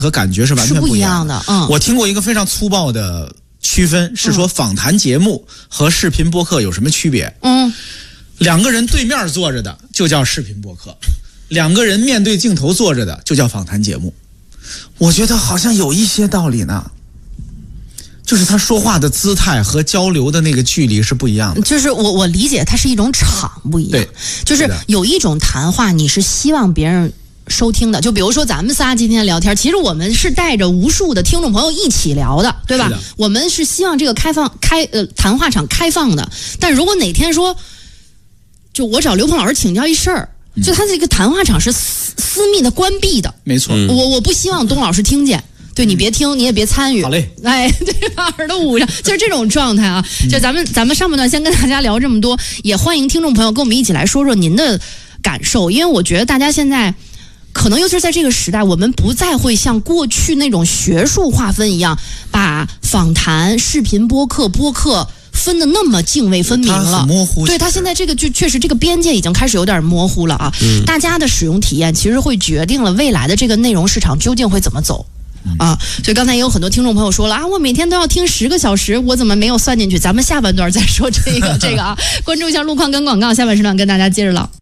和感觉是完全不一样的。我听过一个非常粗暴的区分，是说访谈节目和视频播客有什么区别？两个人对面坐着的就叫视频播客，两个人面对镜头坐着的就叫访谈节目。我觉得好像有一些道理呢。就是他说话的姿态和交流的那个距离是不一样的。 就是我理解它是一种场不一样。 对， 就是有一种谈话你是希望别人收听的，就比如说咱们仨今天聊天，其实我们是带着无数的听众朋友一起聊的，对吧？我们是希望这个谈话场开放的。但如果哪天说，就我找刘鹏老师请教一事儿，就他这个谈话场是私密的、关闭的。 没错， 我不希望东老师听见。对，你别听，你也别参与。 好嘞， 哎，对，把耳朵捂上，就是这种状态啊。就咱们上半段先跟大家聊这么多，也欢迎听众朋友跟我们一起来说说您的感受，因为我觉得大家现在可能尤其是在这个时代，我们不再会像过去那种学术划分一样，把访谈、视频播客分得那么泾渭分明了， 很模糊。 对，它现在这个就确实这个边界已经开始有点模糊了啊。大家的使用体验其实会决定了未来的这个内容市场究竟会怎么走。所以刚才也有很多听众朋友说了啊，我每天都要听10个小时，我怎么没有算进去？咱们下半段再说这个啊，关注一下路况跟广告，下半时段跟大家接着唠。